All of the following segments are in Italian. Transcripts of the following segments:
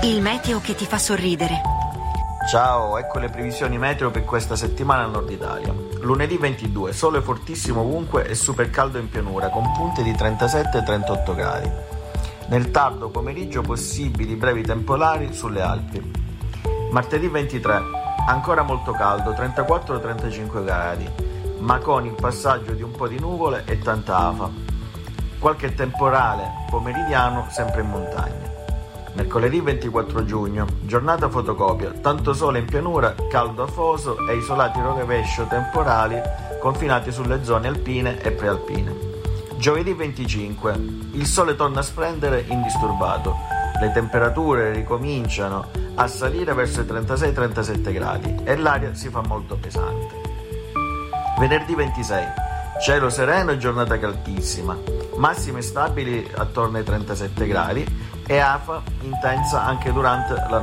Il meteo che ti fa sorridere. Ciao, ecco le previsioni meteo per questa settimana al nord Italia. Lunedì 22, sole fortissimo ovunque e super caldo in pianura, con punte di 37-38 gradi. Nel tardo pomeriggio possibili brevi temporali sulle Alpi. Martedì 23, ancora molto caldo, 34-35 gradi, ma con il passaggio di un po' di nuvole e tanta afa. Qualche temporale pomeridiano sempre in montagna. Mercoledì 24 giugno, giornata fotocopia, tanto sole in pianura, caldo afoso e isolati rovescio temporali confinati sulle zone alpine e prealpine. Giovedì 25, il sole torna a splendere indisturbato, le temperature ricominciano a salire verso i 36-37 gradi e l'aria si fa molto pesante. Venerdì 26, cielo sereno e giornata caldissima, massime stabili attorno ai 37 gradi e afa intensa anche durante la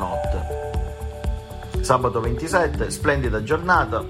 notte. Sabato 27, splendida giornata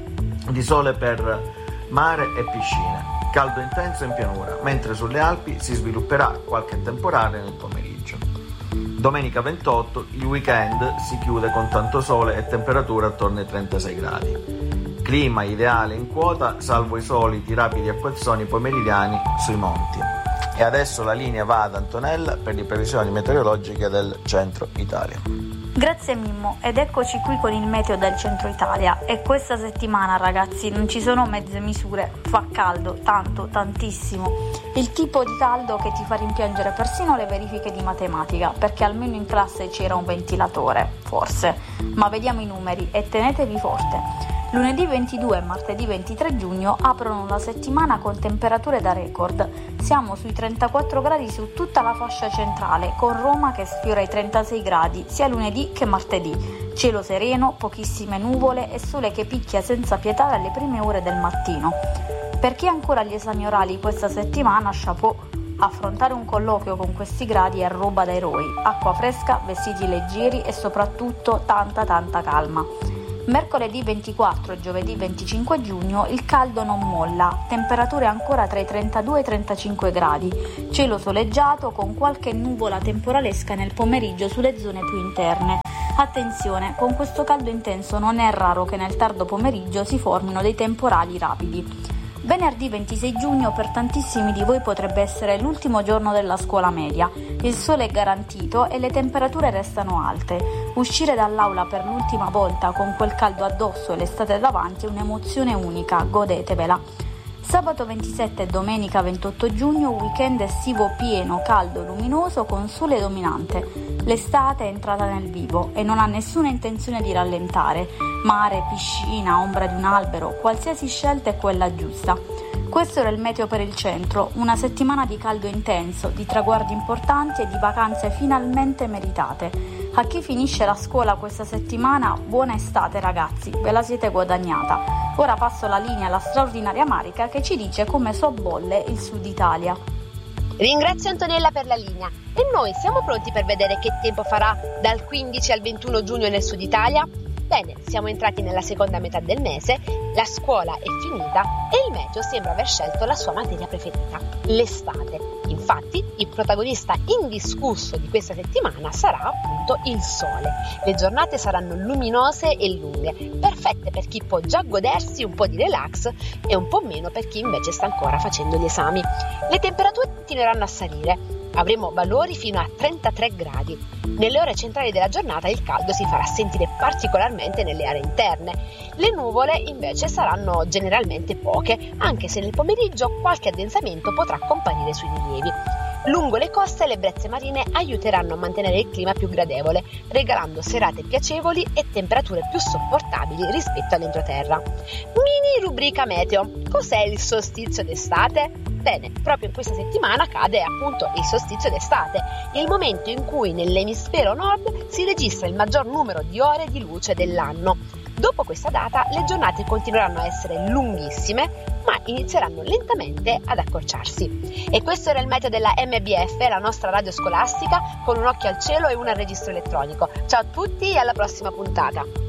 di sole per mare e piscine, caldo intenso in pianura, mentre sulle Alpi si svilupperà qualche temporale nel pomeriggio. Domenica 28, il weekend si chiude con tanto sole e temperature attorno ai 36 gradi. Clima ideale in quota, salvo i soliti rapidi acquazzoni pomeridiani sui monti. E adesso la linea va ad Antonella per le previsioni meteorologiche del centro Italia. Grazie Mimmo, ed eccoci qui con il meteo del centro Italia. E questa settimana, ragazzi, non ci sono mezze misure, fa caldo, tanto, tantissimo. Il tipo di caldo che ti fa rimpiangere persino le verifiche di matematica, perché almeno in classe c'era un ventilatore, forse. Ma vediamo i numeri e tenetevi forte. Lunedì 22 e martedì 23 giugno aprono la settimana con temperature da record. Siamo sui 34 gradi su tutta la fascia centrale, con Roma che sfiora i 36 gradi sia lunedì che martedì. Cielo sereno, pochissime nuvole e sole che picchia senza pietà dalle prime ore del mattino. Per chi ha ancora gli esami orali questa settimana, chapeau. Affrontare un colloquio con questi gradi è roba da eroi. Acqua fresca, vestiti leggeri e soprattutto tanta calma. Mercoledì 24 e giovedì 25 giugno il caldo non molla, temperature ancora tra i 32 e i 35 gradi, cielo soleggiato con qualche nuvola temporalesca nel pomeriggio sulle zone più interne. Attenzione, con questo caldo intenso non è raro che nel tardo pomeriggio si formino dei temporali rapidi. Venerdì 26 giugno per tantissimi di voi potrebbe essere l'ultimo giorno della scuola media. Il sole è garantito e le temperature restano alte. Uscire dall'aula per l'ultima volta con quel caldo addosso e l'estate davanti è un'emozione unica, godetevela. Sabato 27 e domenica 28 giugno weekend estivo pieno, caldo, luminoso con sole dominante. L'estate è entrata nel vivo e non ha nessuna intenzione di rallentare. Mare, piscina, ombra di un albero, qualsiasi scelta è quella giusta. Questo era il meteo per il centro, una settimana di caldo intenso, di traguardi importanti e di vacanze finalmente meritate. A chi finisce la scuola questa settimana, buona estate ragazzi, ve la siete guadagnata. Ora passo la linea alla straordinaria Marica che ci dice come sobbolle il Sud Italia. Ringrazio Antonella per la linea e noi siamo pronti per vedere che tempo farà dal 15 al 21 giugno nel Sud Italia? Bene, siamo entrati nella seconda metà del mese, la scuola è finita e il meteo sembra aver scelto la sua materia preferita, l'estate. Infatti, il protagonista indiscusso di questa settimana sarà appunto il sole. Le giornate saranno luminose e lunghe, perfette per chi può già godersi un po' di relax e un po' meno per chi invece sta ancora facendo gli esami. Le temperature continueranno a salire. Avremo valori fino a 33 gradi. Nelle ore centrali della giornata il caldo si farà sentire particolarmente nelle aree interne. Le nuvole invece saranno generalmente poche, anche se nel pomeriggio qualche addensamento potrà comparire sui rilievi. Lungo le coste le brezze marine aiuteranno a mantenere il clima più gradevole, regalando serate piacevoli e temperature più sopportabili rispetto all'entroterra. Mini rubrica meteo. Cos'è il solstizio d'estate? Bene, proprio in questa settimana cade appunto il solstizio d'estate, il momento in cui nell'emisfero nord si registra il maggior numero di ore di luce dell'anno. Dopo questa data le giornate continueranno a essere lunghissime, ma inizieranno lentamente ad accorciarsi. E questo era il meteo della MBF, la nostra radio scolastica, con un occhio al cielo e uno al registro elettronico. Ciao a tutti e alla prossima puntata!